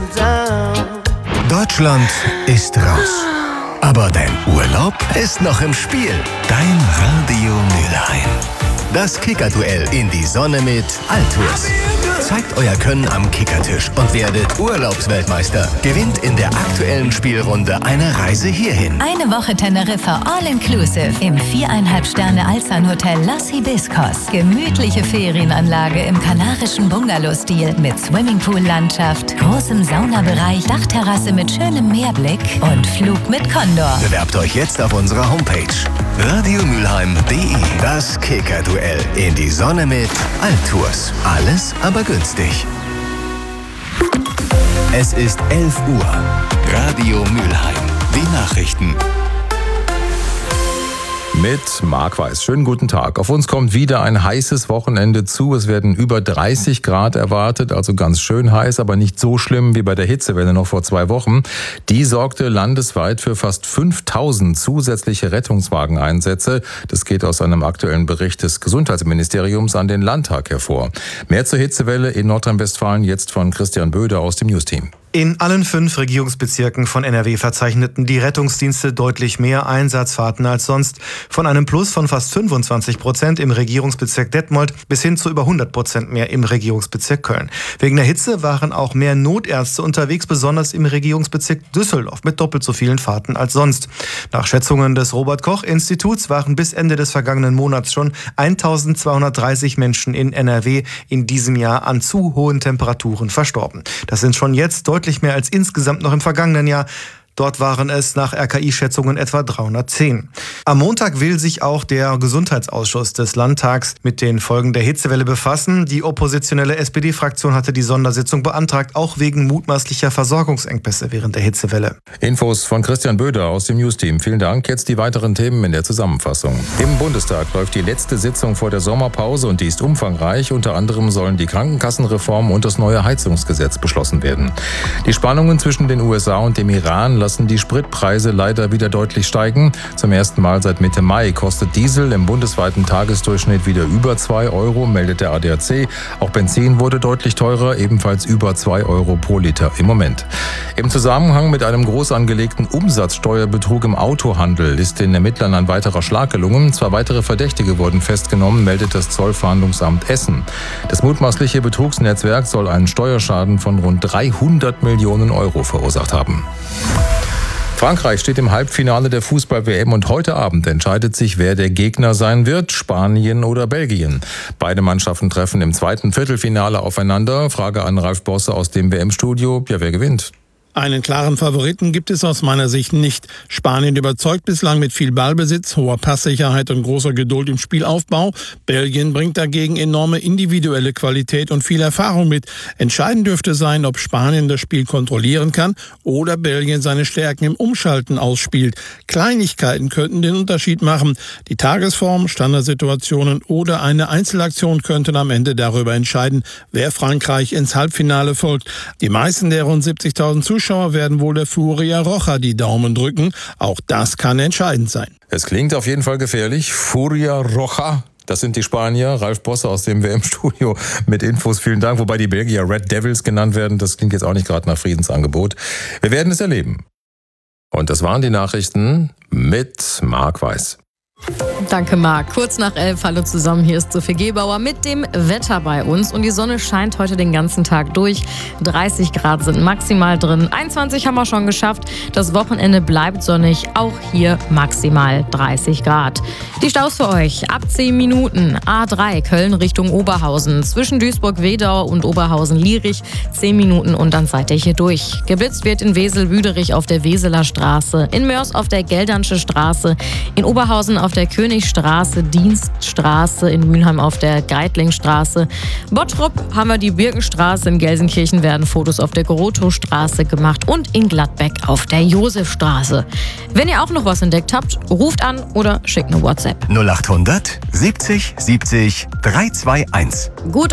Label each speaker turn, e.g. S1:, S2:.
S1: Deutschland ist raus. Aber dein Urlaub ist noch im Spiel. Dein Radio Mülheim. Das Kickerduell in die Sonne mit Altours. Zeigt euer Können am Kickertisch und werdet Urlaubsweltmeister. Gewinnt in der aktuellen Spielrunde eine Reise hierhin.
S2: Eine Woche Teneriffa All-Inclusive im 4,5 Sterne Alzan-Hotel Los Hibiscos. Gemütliche Ferienanlage im kanarischen Bungalow-Stil mit Swimmingpool-Landschaft, großem Saunabereich, Dachterrasse mit schönem Meerblick und Flug mit Condor.
S1: Bewerbt euch jetzt auf unserer Homepage radiomülheim.de. Das Kickerduell in die Sonne mit Altours. Alles aber günstig. Es ist 11 Uhr. Radio Mülheim. Die Nachrichten.
S3: Mit Marc Weiß. Schönen guten Tag. Auf uns kommt wieder ein heißes Wochenende zu. Es werden über 30 Grad erwartet, also ganz schön heiß, aber nicht so schlimm wie bei der Hitzewelle noch vor 2 Wochen. Die sorgte landesweit für fast 5000 zusätzliche Rettungswageneinsätze. Das geht aus einem aktuellen Bericht des Gesundheitsministeriums an den Landtag hervor. Mehr zur Hitzewelle in Nordrhein-Westfalen jetzt von Christian Böder aus dem Newsteam.
S4: In allen 5 Regierungsbezirken von NRW verzeichneten die Rettungsdienste deutlich mehr Einsatzfahrten als sonst. Von einem Plus von fast 25% im Regierungsbezirk Detmold bis hin zu über 100% mehr im Regierungsbezirk Köln. Wegen der Hitze waren auch mehr Notärzte unterwegs, besonders im Regierungsbezirk Düsseldorf mit doppelt so vielen Fahrten als sonst. Nach Schätzungen des Robert-Koch-Instituts waren bis Ende des vergangenen Monats schon 1230 Menschen in NRW in diesem Jahr an zu hohen Temperaturen verstorben. Das sind schon jetzt deutlich mehr als insgesamt noch im vergangenen Jahr. Dort waren es nach RKI-Schätzungen etwa 310. Am Montag will sich auch der Gesundheitsausschuss des Landtags mit den Folgen der Hitzewelle befassen. Die oppositionelle SPD-Fraktion hatte die Sondersitzung beantragt, auch wegen mutmaßlicher Versorgungsengpässe während der Hitzewelle.
S3: Infos von Christian Böder aus dem Newsteam. Vielen Dank. Jetzt die weiteren Themen in der Zusammenfassung. Im Bundestag läuft die letzte Sitzung vor der Sommerpause und die ist umfangreich. Unter anderem sollen die Krankenkassenreform und das neue Heizungsgesetz beschlossen werden. Die Spannungen zwischen den USA und dem Iran lassen die Spritpreise leider wieder deutlich steigen. Zum ersten Mal seit Mitte Mai kostet Diesel im bundesweiten Tagesdurchschnitt wieder über 2 Euro, meldet der ADAC. Auch Benzin wurde deutlich teurer, ebenfalls über 2 Euro pro Liter im Moment. Im Zusammenhang mit einem groß angelegten Umsatzsteuerbetrug im Autohandel ist den Ermittlern ein weiterer Schlag gelungen. 2 weitere Verdächtige wurden festgenommen, meldet das Zollfahndungsamt Essen. Das mutmaßliche Betrugsnetzwerk soll einen Steuerschaden von rund 300 Millionen Euro verursacht haben. Frankreich steht im Halbfinale der Fußball-WM und heute Abend entscheidet sich, wer der Gegner sein wird, Spanien oder Belgien. Beide Mannschaften treffen im zweiten Viertelfinale aufeinander. Frage an Ralf Bosse aus dem WM-Studio. Ja, wer gewinnt?
S5: Einen klaren Favoriten gibt es aus meiner Sicht nicht. Spanien überzeugt bislang mit viel Ballbesitz, hoher Passsicherheit und großer Geduld im Spielaufbau. Belgien bringt dagegen enorme individuelle Qualität und viel Erfahrung mit. Entscheidend dürfte sein, ob Spanien das Spiel kontrollieren kann oder Belgien seine Stärken im Umschalten ausspielt. Kleinigkeiten könnten den Unterschied machen. Die Tagesform, Standardsituationen oder eine Einzelaktion könnten am Ende darüber entscheiden, wer Frankreich ins Halbfinale folgt. Die meisten der rund 70.000 Zuschauer werden wohl der Furia Roja die Daumen drücken. Auch das kann entscheidend sein.
S3: Es klingt auf jeden Fall gefährlich. Furia Roja. Das sind die Spanier. Ralf Bosse aus dem WM-Studio mit Infos. Vielen Dank. Wobei die Belgier Red Devils genannt werden. Das klingt jetzt auch nicht gerade nach Friedensangebot. Wir werden es erleben. Und das waren die Nachrichten mit Marc Weiß.
S6: Danke, Marc. Kurz nach 11, hallo zusammen, hier ist Sophie Gebauer mit dem Wetter bei uns. Und die Sonne scheint heute den ganzen Tag durch. 30 Grad sind maximal drin. 21 haben wir schon geschafft. Das Wochenende bleibt sonnig. Auch hier maximal 30 Grad. Die Staus für euch. Ab 10 Minuten. A3 Köln Richtung Oberhausen. Zwischen Duisburg-Wedau und Oberhausen-Lierich. 10 Minuten und dann seid ihr hier durch. Geblitzt wird in Wesel-Wüderich auf der Weseler Straße. In Mörs auf der Geldernsche Straße. In Oberhausen auf der Königstraße, Dienststraße, in Mülheim auf der Greitlingstraße. Bottrop haben wir die Birkenstraße, in Gelsenkirchen werden Fotos auf der Grotowstraße gemacht und in Gladbeck auf der Josefstraße. Wenn ihr auch noch was entdeckt habt, ruft an oder schickt eine WhatsApp.
S1: 0800 70 70 321.
S6: Gut